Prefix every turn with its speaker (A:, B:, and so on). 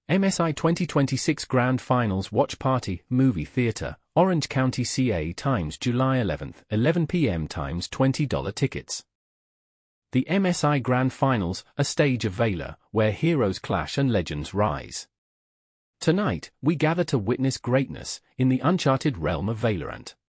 A: MSI 2026 Grand Finals Watch Party, Movie Theater, Orange County, CA times July 11th, 11 p.m. times $20 tickets. The MSI Grand Finals, a stage of valor, where heroes clash and legends rise. Tonight, we gather to witness greatness in the uncharted realm of Valorant.